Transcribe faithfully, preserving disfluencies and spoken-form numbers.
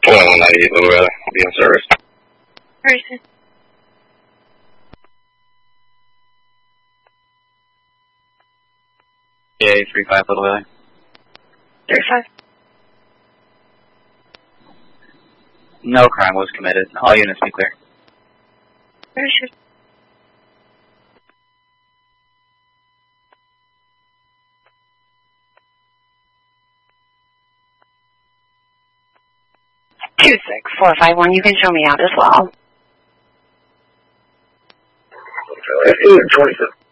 one ninety-eight, Little Valley. I'll be on service. Person. Yeah, three five, Little Valley. three five. No crime was committed. All units be clear. Person. two six four five one, you can show me out as well. fifteen twenty-seven.